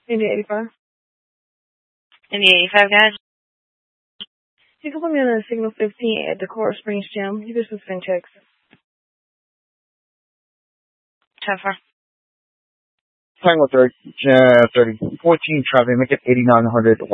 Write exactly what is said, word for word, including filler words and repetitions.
India eighty-five. India eighty-five, guys. You can put me on the signal fifteen at the Coral Springs Gym. You just spin checks. Tougher. Tango thirty, uh, thirty, fourteen traffic, make it eighty-nine hundred.